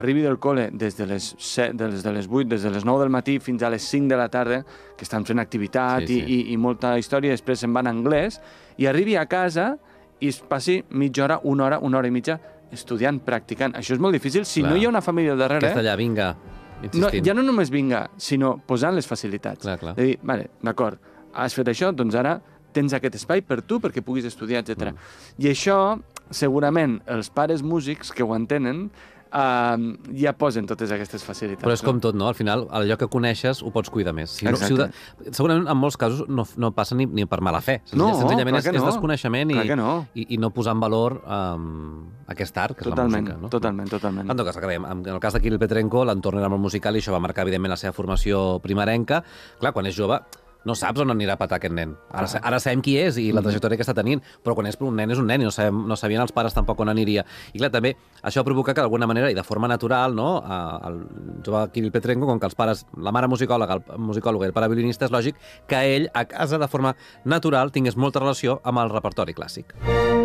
arribi del col·le des de les 7, des de les 8, des de les 9 del matí fins a les 5 de la tarda, que estan fent activitat i molta història, després se'n van a anglès, i arribi a casa i es passi mitja hora, una hora i mitja estudiant, practicant. Això és molt difícil si no hi ha una família al darrere. Aquesta allà, vinga, insistint. Ja no només vinga, sinó posant les facilitats. Clar. De dir, vale, d'acord, has fet això, doncs ara tens aquest espai per tu perquè puguis estudiar, etc. I això, segurament, els pares músics que ho entenen ja posen totes aquestes facilitats. Però és com tot, no? Al final, allò que coneixes ho pots cuidar més. Segurament, en molts casos, no passa ni per mala fe. Senzillament és desconeixement i no posar en valor aquest art, que és la música. Totalment. En tot cas, acabem. En el cas de Kirill Petrenko, l'entorn era molt musical i això va marcar, evidentment, la seva formació primerenca. Clar, quan és jove, no saps on anirà a patar aquest nen. Ara sabem qui és i la trajectòria que està tenint, però quan és un nen i no sabien els pares tampoc on aniria. I clar, també això provoca que d'alguna manera i de forma natural, no, el jove Kirill Petrenko, com que els pares, la mare musicòloga i el pare violinista, és lògic que ell a casa de forma natural tingués molta relació amb el repertori clàssic.